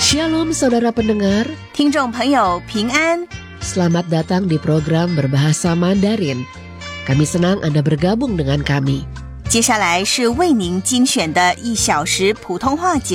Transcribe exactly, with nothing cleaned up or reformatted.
Shalom saudara pendengar, 听众朋友平安， selamat datang di program Berbahasa Mandarin. Kami senang Anda bergabung dengan kami. 接下来是为您精选的一小时普通话节